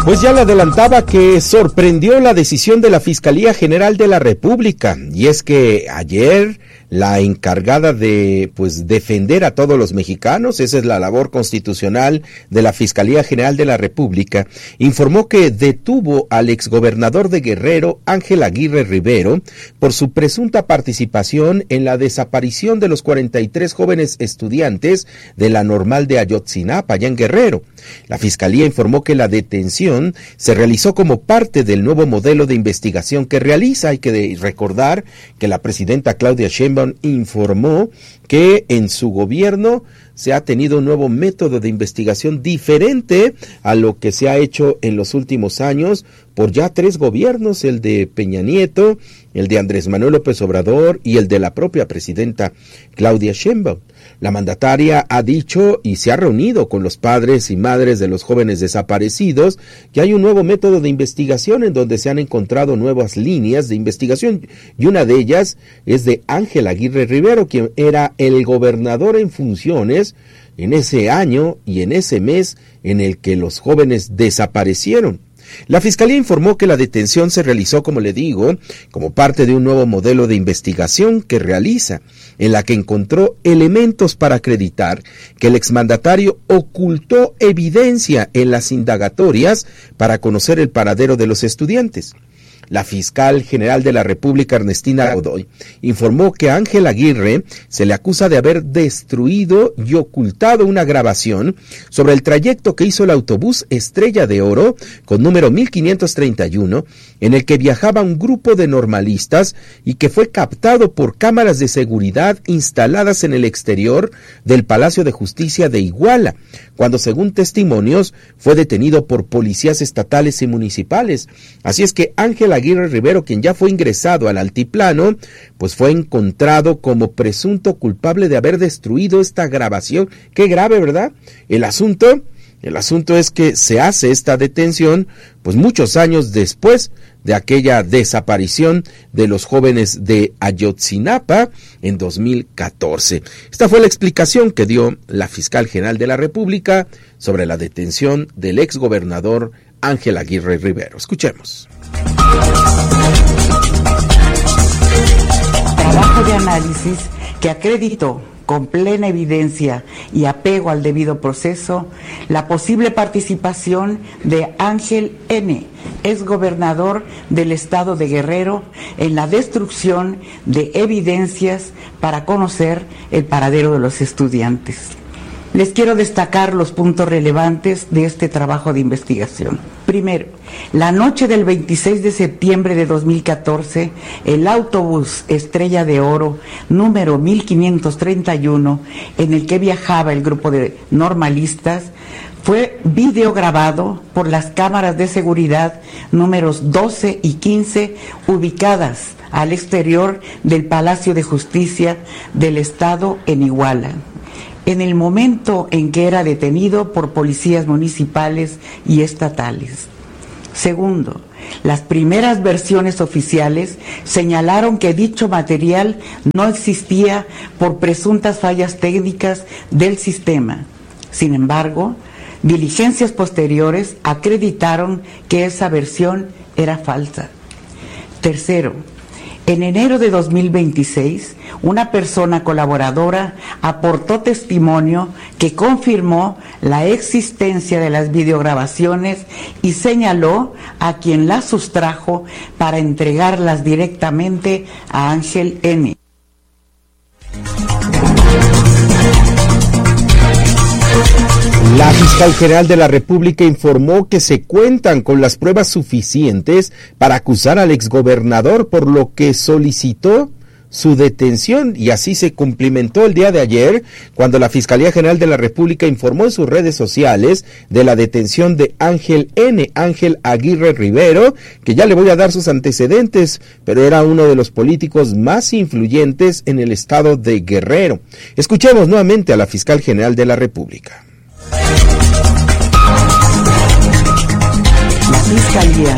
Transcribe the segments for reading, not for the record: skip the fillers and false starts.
Pues ya le adelantaba que sorprendió la decisión de la Fiscalía General de la República, y es que ayer la encargada de defender a todos los mexicanos, esa es la labor constitucional de la Fiscalía General de la República, informó que detuvo al exgobernador de Guerrero, Ángel Aguirre Rivero, por su presunta participación en la desaparición de los 43 jóvenes estudiantes de la Normal de Ayotzinapa, allá en Guerrero. La Fiscalía informó que la detención se realizó como parte del nuevo modelo de investigación que realiza. Hay que recordar que la presidenta Claudia Sheinbaum informó que en su gobierno se ha tenido un nuevo método de investigación diferente a lo que se ha hecho en los últimos años por ya 3 gobiernos, el de Peña Nieto, el de Andrés Manuel López Obrador y el de la propia presidenta Claudia Sheinbaum. La mandataria ha dicho y se ha reunido con los padres y madres de los jóvenes desaparecidos que hay un nuevo método de investigación en donde se han encontrado nuevas líneas de investigación, y una de ellas es de Ángel Aguirre Rivero, quien era el gobernador en funciones en ese año y en ese mes en el que los jóvenes desaparecieron. La Fiscalía informó que la detención se realizó, como le digo, como parte de un nuevo modelo de investigación que realiza, en la que encontró elementos para acreditar que el exmandatario ocultó evidencia en las indagatorias para conocer el paradero de los estudiantes. La fiscal general de la República, Ernestina Godoy, informó que a Ángel Aguirre se le acusa de haber destruido y ocultado una grabación sobre el trayecto que hizo el autobús Estrella de Oro con número 1531, en el que viajaba un grupo de normalistas y que fue captado por cámaras de seguridad instaladas en el exterior del Palacio de Justicia de Iguala, cuando, según testimonios, fue detenido por policías estatales y municipales. Así es que Ángel Aguirre Rivero, quien ya fue ingresado al altiplano, pues fue encontrado como presunto culpable de haber destruido esta grabación. Qué grave, ¿verdad? El asunto es que se hace esta detención pues muchos años después de aquella desaparición de los jóvenes de Ayotzinapa en 2014. Esta fue la explicación que dio la fiscal general de la República sobre la detención del exgobernador Ángel Aguirre Rivero. Escuchemos. Trabajo de análisis que acreditó con plena evidencia y apego al debido proceso la posible participación de Ángel N., exgobernador del estado de Guerrero, en la destrucción de evidencias para conocer el paradero de los estudiantes. Les quiero destacar los puntos relevantes de este trabajo de investigación. Primero, la noche del 26 de septiembre de 2014, el autobús Estrella de Oro, número 1531, en el que viajaba el grupo de normalistas, fue videograbado por las cámaras de seguridad números 12 y 15, ubicadas al exterior del Palacio de Justicia del Estado en Iguala, en el momento en que era detenido por policías municipales y estatales. Segundo, las primeras versiones oficiales señalaron que dicho material no existía por presuntas fallas técnicas del sistema. Sin embargo, diligencias posteriores acreditaron que esa versión era falsa. Tercero, en enero de 2026, una persona colaboradora aportó testimonio que confirmó la existencia de las videograbaciones y señaló a quien las sustrajo para entregarlas directamente a Ángel N. La fiscal general de la República informó que se cuentan con las pruebas suficientes para acusar al exgobernador, por lo que solicitó su detención, y así se cumplimentó el día de ayer cuando la Fiscalía General de la República informó en sus redes sociales de la detención de Ángel N., Ángel Aguirre Rivero, que ya le voy a dar sus antecedentes, pero era uno de los políticos más influyentes en el estado de Guerrero. Escuchemos nuevamente a la Fiscal General de la República. La Fiscalía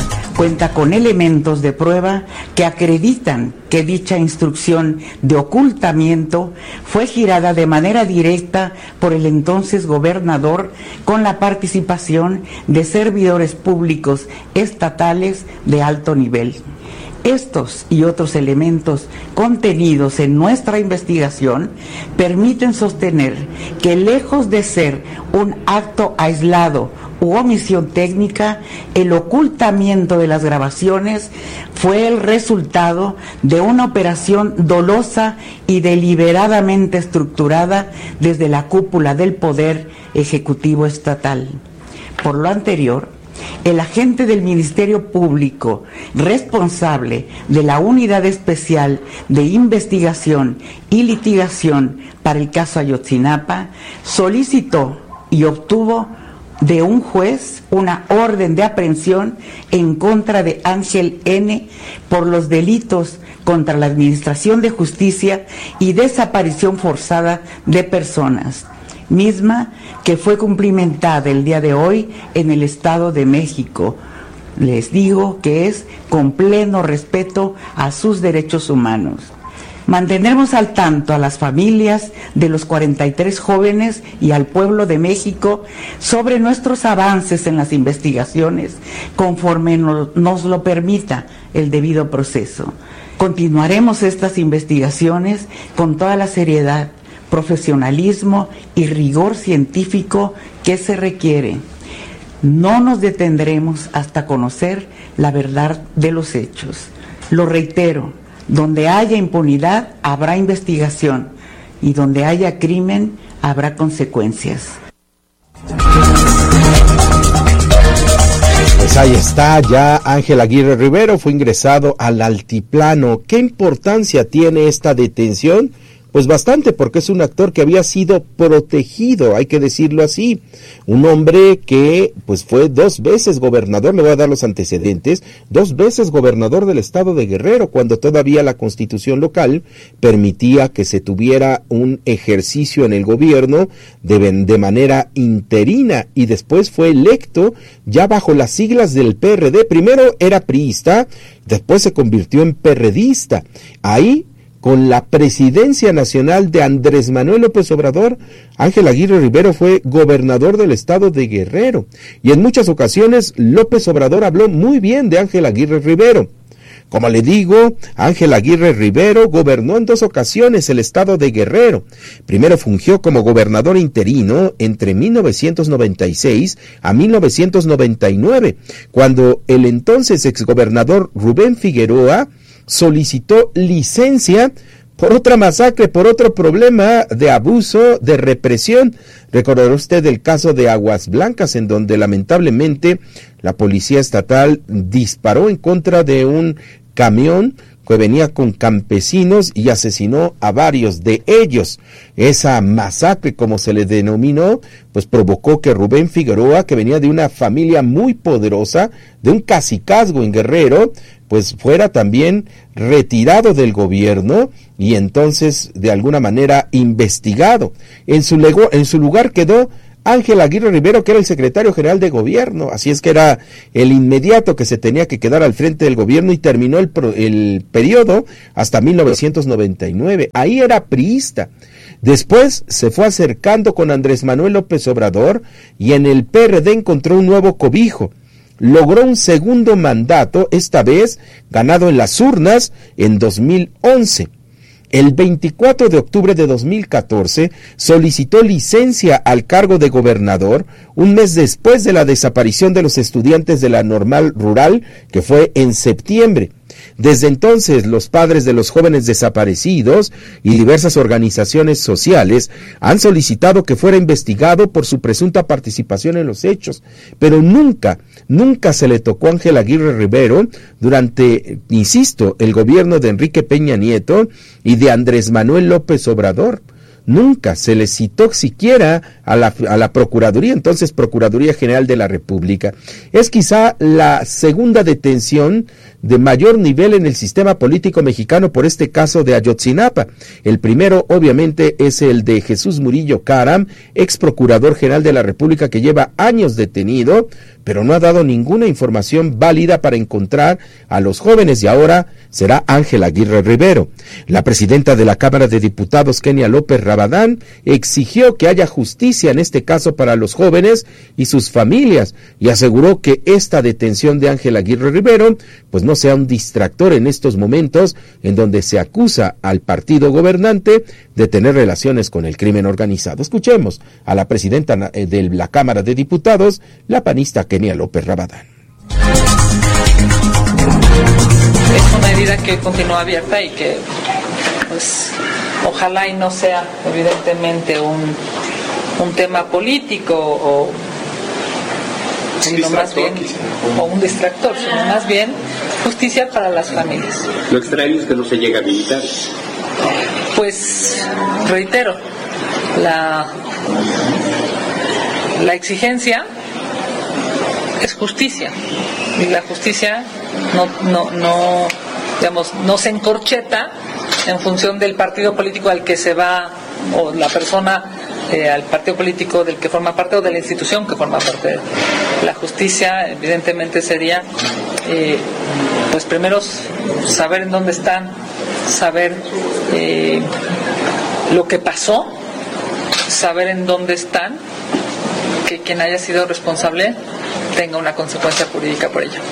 cuenta con elementos de prueba que acreditan que dicha instrucción de ocultamiento fue girada de manera directa por el entonces gobernador con la participación de servidores públicos estatales de alto nivel. Estos y otros elementos contenidos en nuestra investigación permiten sostener que, lejos de ser un acto aislado u omisión técnica, el ocultamiento de las grabaciones fue el resultado de una operación dolosa y deliberadamente estructurada desde la cúpula del Poder Ejecutivo Estatal. Por lo anterior, el agente del Ministerio Público responsable de la Unidad Especial de Investigación y Litigación para el caso Ayotzinapa solicitó y obtuvo de un juez una orden de aprehensión en contra de Ángel N. por los delitos contra la Administración de Justicia y desaparición forzada de personas, misma que fue cumplimentada el día de hoy en el Estado de México. Les digo que es con pleno respeto a sus derechos humanos. Mantendremos al tanto a las familias de los 43 jóvenes y al pueblo de México sobre nuestros avances en las investigaciones conforme nos lo permita el debido proceso. Continuaremos estas investigaciones con toda la seriedad, profesionalismo y rigor científico que se requiere. No nos detendremos hasta conocer la verdad de los hechos. Lo reitero, donde haya impunidad habrá investigación y donde haya crimen habrá consecuencias. Pues ahí está, ya Ángel Aguirre Rivero fue ingresado al altiplano. ¿Qué importancia tiene esta detención? Pues bastante, porque es un actor que había sido protegido, hay que decirlo así. Un hombre que pues fue 2 veces gobernador, le voy a dar los antecedentes, 2 veces gobernador del estado de Guerrero, cuando todavía la constitución local permitía que se tuviera un ejercicio en el gobierno de manera interina, y después fue electo ya bajo las siglas del PRD. Primero era priista, después se convirtió en perredista. Ahí, con la presidencia nacional de Andrés Manuel López Obrador, Ángel Aguirre Rivero fue gobernador del estado de Guerrero. Y en muchas ocasiones López Obrador habló muy bien de Ángel Aguirre Rivero. Como le digo, Ángel Aguirre Rivero gobernó en 2 ocasiones el estado de Guerrero. Primero fungió como gobernador interino entre 1996 a 1999, cuando el entonces exgobernador Rubén Figueroa solicitó licencia por otra masacre, por otro problema de abuso, de represión. Recordará usted el caso de Aguas Blancas, en donde lamentablemente la policía estatal disparó en contra de un camión que venía con campesinos y asesinó a varios de ellos. Esa masacre, como se le denominó, pues provocó que Rubén Figueroa, que venía de una familia muy poderosa, de un cacicazgo en Guerrero, pues fuera también retirado del gobierno y entonces de alguna manera investigado. En su lugar quedó Ángel Aguirre Rivero, que era el secretario general de gobierno, así es que era el inmediato que se tenía que quedar al frente del gobierno, y terminó el periodo hasta 1999. Ahí era priista. Después se fue acercando con Andrés Manuel López Obrador y en el PRD encontró un nuevo cobijo. Logró un segundo mandato, esta vez ganado en las urnas en 2011. El 24 de octubre de 2014 solicitó licencia al cargo de gobernador, un mes después de la desaparición de los estudiantes de la Normal Rural, que fue en septiembre. Desde entonces, los padres de los jóvenes desaparecidos y diversas organizaciones sociales han solicitado que fuera investigado por su presunta participación en los hechos, pero nunca se le tocó a Ángel Aguirre Rivero durante, insisto, el gobierno de Enrique Peña Nieto y de Andrés Manuel López Obrador. nunca se le citó siquiera a la Procuraduría, entonces Procuraduría General de la República. Es quizá la segunda detención de mayor nivel en el sistema político mexicano por este caso de Ayotzinapa. El primero, obviamente, es el de Jesús Murillo Caram, ex Procurador General de la República, que lleva años detenido, pero no ha dado ninguna información válida para encontrar a los jóvenes, y ahora será Ángel Aguirre Rivero. La presidenta de la Cámara de Diputados, Kenia López Rabadán, exigió que haya justicia en este caso para los jóvenes y sus familias, y aseguró que esta detención de Ángel Aguirre Rivero pues no sea un distractor en estos momentos en donde se acusa al partido gobernante de tener relaciones con el crimen organizado. Escuchemos a la presidenta de la Cámara de Diputados, la panista Kenia López Rabadán. Es una herida que continúa abierta y que pues ojalá y no sea evidentemente un tema político o sino más bien o un distractor, sino más bien justicia para las familias. Lo extraño es que no se llega a habilitar. Pues reitero, la exigencia es justicia, y la justicia no se encorcheta en función del partido político al que se va, o la persona al partido político del que forma parte, o de la institución que forma parte. La justicia evidentemente sería pues primero saber en dónde están, saber lo que pasó, saber en dónde están, que quien haya sido responsable tenga una consecuencia jurídica por ello.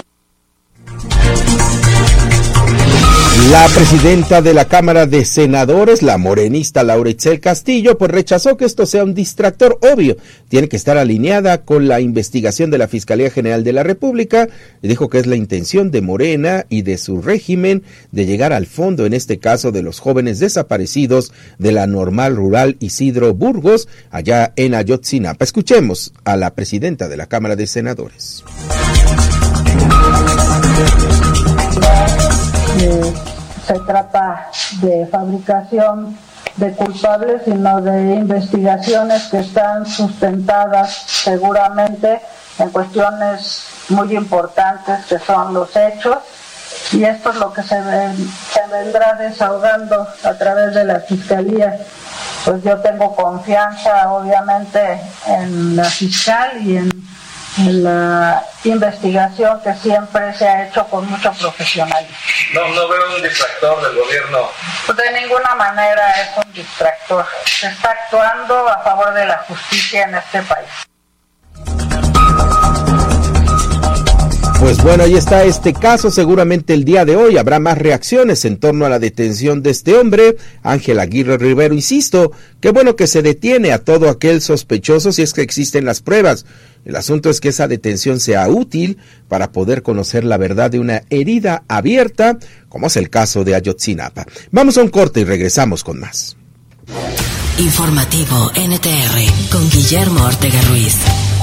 La presidenta de la Cámara de Senadores, la morenista Laura Itzel Castillo, pues rechazó que esto sea un distractor. Obvio, tiene que estar alineada con la investigación de la Fiscalía General de la República, y dijo que es la intención de Morena y de su régimen de llegar al fondo, en este caso de los jóvenes desaparecidos de la Normal Rural Isidro Burgos, allá en Ayotzinapa. Escuchemos a la presidenta de la Cámara de Senadores. Se trata de fabricación de culpables, sino de investigaciones que están sustentadas seguramente en cuestiones muy importantes que son los hechos, y esto es lo que se vendrá desahogando a través de la Fiscalía. Pues yo tengo confianza obviamente en la fiscal y en la investigación que siempre se ha hecho con mucho profesionalismo. No veo un distractor del gobierno. Pues de ninguna manera es un distractor. Se está actuando a favor de la justicia en este país. Pues bueno, ahí está este caso. Seguramente el día de hoy habrá más reacciones en torno a la detención de este hombre, Ángel Aguirre Rivero. Insisto, qué bueno que se detiene a todo aquel sospechoso si es que existen las pruebas. El asunto es que esa detención sea útil para poder conocer la verdad de una herida abierta, como es el caso de Ayotzinapa. Vamos a un corte y regresamos con más. Informativo NTR con Guillermo Ortega Ruiz.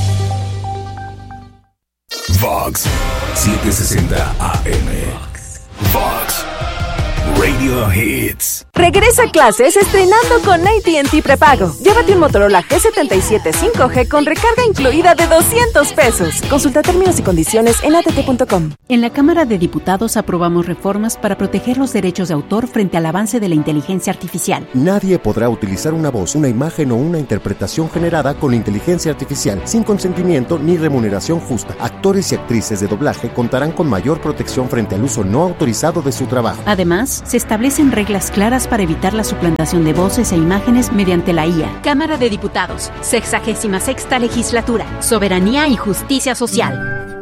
Vox 760 AM. Vox Radio Hits. Regresa a clases estrenando con AT&T Prepago. Llévate un Motorola G77 5G con recarga incluida de $200. Consulta términos y condiciones en att.com. En la Cámara de Diputados aprobamos reformas para proteger los derechos de autor frente al avance de la inteligencia artificial. Nadie podrá utilizar una voz, una imagen o una interpretación generada con inteligencia artificial sin consentimiento ni remuneración justa. Actores y actrices de doblaje contarán con mayor protección frente al uso no autorizado de su trabajo. Además, se establecen reglas claras para evitar la suplantación de voces e imágenes mediante la IA. Cámara de Diputados, 66ª Legislatura, Soberanía y Justicia Social.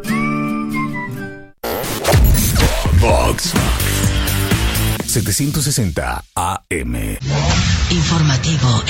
Vox 760 AM. Informativo